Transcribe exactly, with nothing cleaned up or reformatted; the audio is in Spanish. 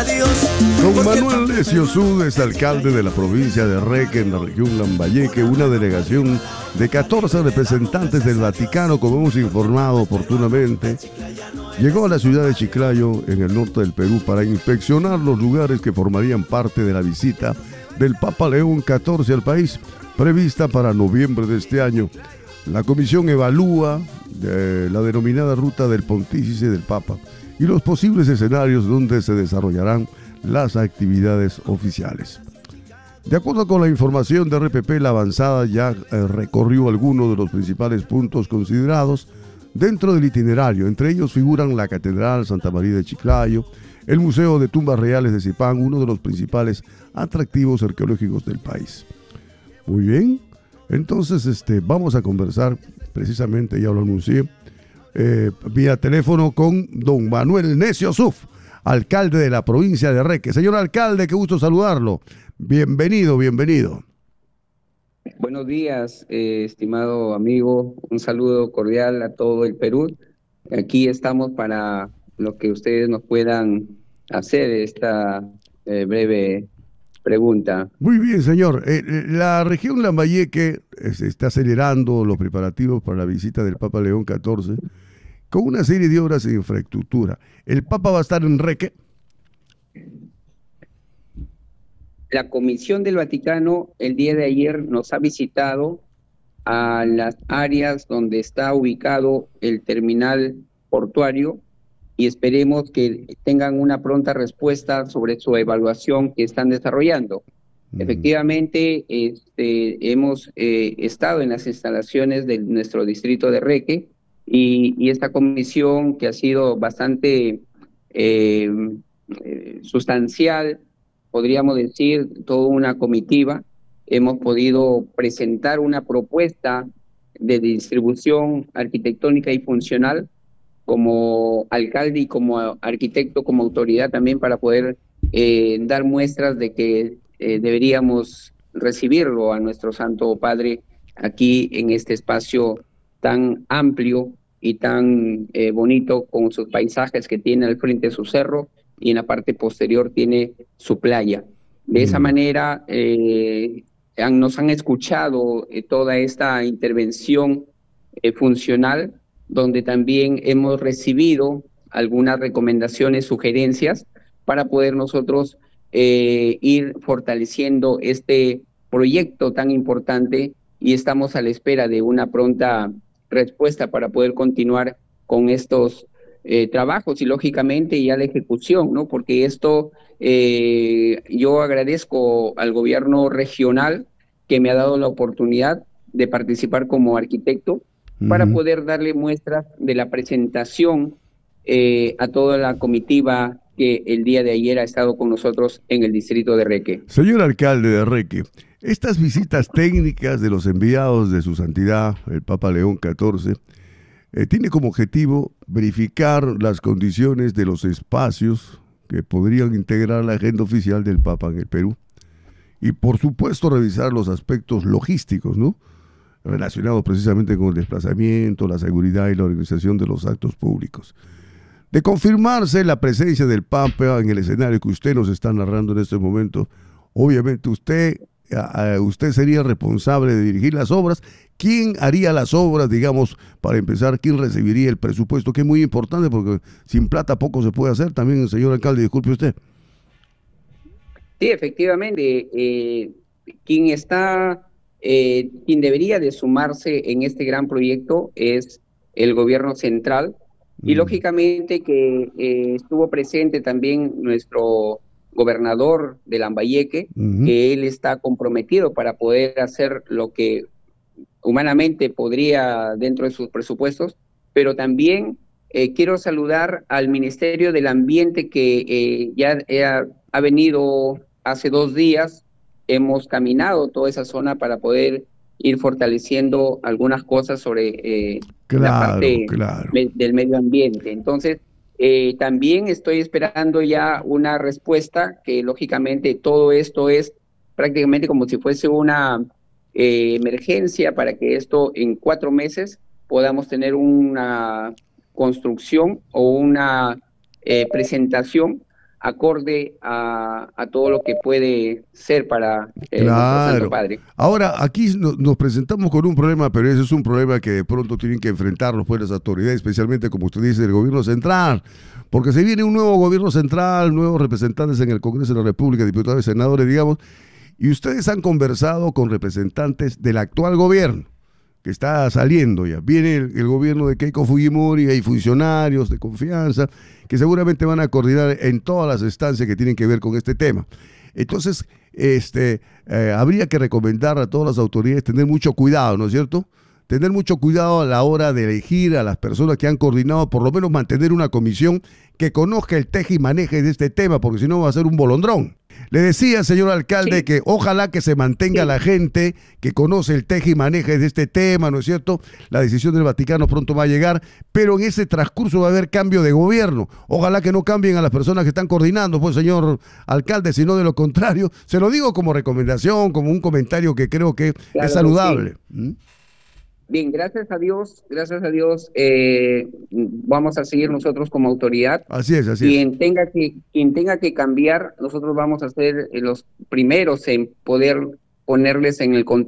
Don Manuel Necio Sud es alcalde de la provincia de Reque, en la región Lambayeque. Una delegación de catorce representantes del Vaticano, como hemos informado oportunamente, llegó a la ciudad de Chiclayo, en el norte del Perú, para inspeccionar los lugares que formarían parte de la visita del Papa León catorce al país, prevista para noviembre de este año. La comisión evalúa eh, la denominada ruta del Pontífice del Papa y los posibles escenarios donde se desarrollarán las actividades oficiales. De acuerdo con la información de R P P, la avanzada ya eh, recorrió algunos de los principales puntos considerados dentro del itinerario. Entre ellos figuran la Catedral Santa María de Chiclayo, el Museo de Tumbas Reales de Zipán, uno de los principales atractivos arqueológicos del país. Muy bien, entonces este, vamos a conversar, precisamente ya lo anuncié, eh, vía teléfono con don Manuel Necio Sud, alcalde de la provincia de Reque. Señor alcalde, qué gusto saludarlo. Bienvenido, bienvenido. Buenos días, eh, estimado amigo. Un saludo cordial a todo el Perú. Aquí estamos para lo que ustedes nos puedan hacer esta eh, breve pregunta. Muy bien, señor. Eh, la región Lambayeque eh, se está acelerando los preparativos para la visita del Papa León catorce con una serie de obras de infraestructura. ¿El Papa va a estar en Reque? La Comisión del Vaticano el día de ayer nos ha visitado a las áreas donde está ubicado el terminal portuario y esperemos que tengan una pronta respuesta sobre su evaluación que están desarrollando. Mm. Efectivamente, este, hemos eh, estado en las instalaciones de nuestro distrito de Reque y, y esta comisión, que ha sido bastante eh, eh, sustancial, podríamos decir, toda una comitiva, hemos podido presentar una propuesta de distribución arquitectónica y funcional como alcalde y como arquitecto, como autoridad también, para poder eh, dar muestras de que eh, deberíamos recibirlo a nuestro Santo Padre aquí en este espacio tan amplio y tan eh, bonito, con sus paisajes que tiene al frente de su cerro, y en la parte posterior tiene su playa. De mm. esa manera eh, han, nos han escuchado eh, toda esta intervención eh, funcional, donde también hemos recibido algunas recomendaciones, sugerencias, para poder nosotros eh, ir fortaleciendo este proyecto tan importante, y estamos a la espera de una pronta respuesta para poder continuar con estos Eh, trabajos y lógicamente ya la ejecución, ¿no? Porque esto, eh, yo agradezco al gobierno regional que me ha dado la oportunidad de participar como arquitecto uh-huh. para poder darle muestras de la presentación eh, a toda la comitiva que el día de ayer ha estado con nosotros en el distrito de Reque. Señor alcalde de Reque, estas visitas técnicas de los enviados de su santidad, el Papa León catorce, Eh, tiene como objetivo verificar las condiciones de los espacios que podrían integrar la agenda oficial del Papa en el Perú y, por supuesto, revisar los aspectos logísticos, ¿no?, relacionados precisamente con el desplazamiento, la seguridad y la organización de los actos públicos. De confirmarse la presencia del Papa en el escenario que usted nos está narrando en este momento, obviamente usted, uh, usted sería responsable de dirigir las obras. ¿Quién haría las obras, digamos, para empezar? ¿Quién recibiría el presupuesto? Que es muy importante, porque sin plata poco se puede hacer. También, señor alcalde, disculpe usted. Sí, efectivamente. Eh, quien está, eh, quien debería de sumarse en este gran proyecto es el gobierno central. Mm. Y lógicamente que eh, estuvo presente también nuestro gobernador de Lambayeque, uh-huh. que él está comprometido para poder hacer lo que humanamente podría dentro de sus presupuestos, pero también eh, quiero saludar al Ministerio del Ambiente, que eh, ya eh, ha venido hace dos días. Hemos caminado toda esa zona para poder ir fortaleciendo algunas cosas sobre eh, claro, la parte claro. me, del medio ambiente. Entonces, eh, también estoy esperando ya una respuesta, que lógicamente todo esto es prácticamente como si fuese una Eh, emergencia, para que esto en cuatro meses podamos tener una construcción o una eh, presentación acorde a, a todo lo que puede ser para eh, nuestro Claro. Santo Padre. Ahora, aquí no- nos presentamos con un problema, pero ese es un problema que de pronto tienen que enfrentarnos pues las autoridades, especialmente como usted dice, el gobierno central, porque se viene un nuevo gobierno central, nuevos representantes en el Congreso de la República, diputados y senadores, digamos, y ustedes han conversado con representantes del actual gobierno, que está saliendo ya. Viene el, el gobierno de Keiko Fujimori, hay funcionarios de confianza que seguramente van a coordinar en todas las instancias que tienen que ver con este tema. Entonces, este, eh, habría que recomendar a todas las autoridades tener mucho cuidado, ¿no es cierto? Tener mucho cuidado a la hora de elegir a las personas que han coordinado, por lo menos mantener una comisión que conozca el teje y maneje de este tema, porque si no va a ser un bolondrón. Le decía, señor alcalde, Sí. que ojalá que se mantenga Sí. la gente que conoce el teje y maneje de este tema, ¿no es cierto? La decisión del Vaticano pronto va a llegar, pero en ese transcurso va a haber cambio de gobierno. Ojalá que no cambien a las personas que están coordinando, pues, señor alcalde, sino de lo contrario. Se lo digo como recomendación, como un comentario que creo que Claro es que saludable. sí. ¿Mm? Bien, gracias a Dios, gracias a Dios, eh, vamos a seguir nosotros como autoridad. Así es, así es. Quien tenga que, quien tenga que cambiar, nosotros vamos a ser eh, los primeros en poder ponerles en el contexto